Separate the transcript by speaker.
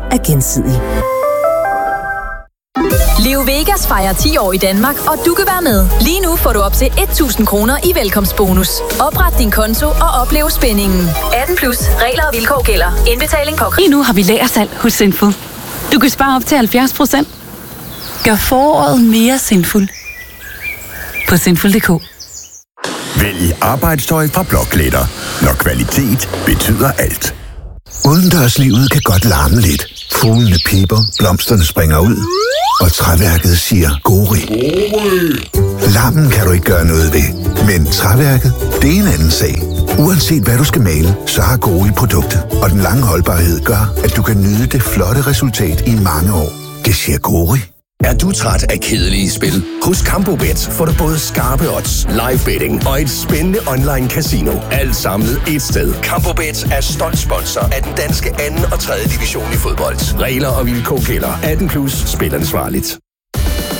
Speaker 1: er gensidig.
Speaker 2: Leo Vegas fejrer 10 år i Danmark, og du kan være med. Lige nu får du op til 1.000 kroner i velkomstbonus. Opret din konto og oplev spændingen. 18 plus. Regler og vilkår gælder. Indbetaling på.
Speaker 3: Lige nu har vi lagersalg hos Sinful. Du kan spare op til 70%. Gør foråret mere Sinful. På Sinful.dk.
Speaker 4: Vælg arbejdstøj fra Blokletter, når kvalitet betyder alt.
Speaker 5: Udendørslivet kan godt larme lidt. Fuglene piper, blomsterne springer ud, og træværket siger gori. Larmen kan du ikke gøre noget ved, men træværket, det er en anden sag. Uanset hvad du skal male, så har Gori produktet, og den lange holdbarhed gør, at du kan nyde det flotte resultat i mange år. Det siger Gori.
Speaker 6: Er du træt af kedelige spil? Hos Campobet får du både skarpe odds, live betting og et spændende online casino. Alt samlet et sted. Campobet er stolt sponsor af den danske 2. og 3. division i fodbold. Regler og vilkår gælder. 18 plus. Spil ansvarligt.